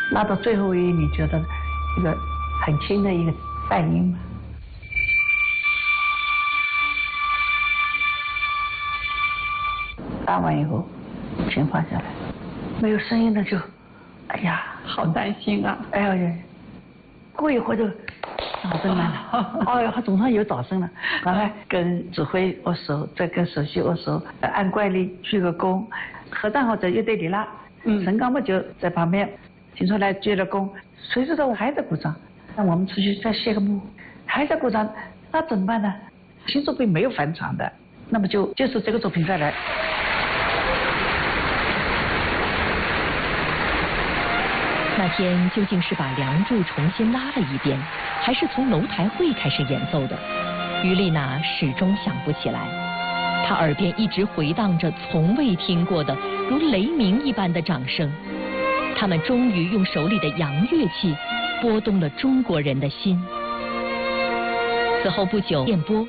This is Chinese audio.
拉到最后一，你觉得一个很轻的一个半音嘛。拉完以后，琴放下来，没有声音的就，哎呀， 好担心啊！ 哎呀，过一会儿就掌声来了，哎呀，总算有掌声了。赶快跟指挥握手，再跟首席握手，按惯例鞠个躬，合掌后在乐队里拉。陈刚嘛就在旁边听出来鞠了躬，谁知道我还在鼓掌，那我们出去再谢个幕，还在鼓掌，那怎么办呢？新作品没有返场的，那么就接受这个作品再来。 那天究竟是把《梁祝》重新拉了一遍，还是从楼台会开始演奏的？于丽娜始终想不起来。她耳边一直回荡着从未听过的如雷鸣一般的掌声。他们终于用手里的洋乐器拨动了中国人的心。此后不久，电波